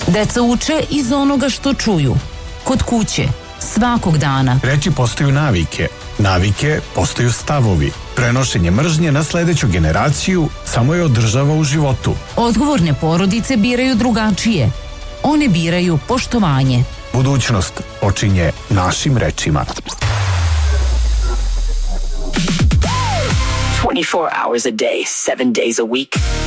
Deca uče iz onoga što čuju. Kod kuće, svakog dana. Reči postaju navike. Navike postaju stavovi. Prenošenje mržnje na sledeću generaciju samo je održava u životu. Odgovorne porodice biraju drugačije. One biraju poštovanje. Budućnost počinje našim rečima. 24 hours a day, 7 days a week.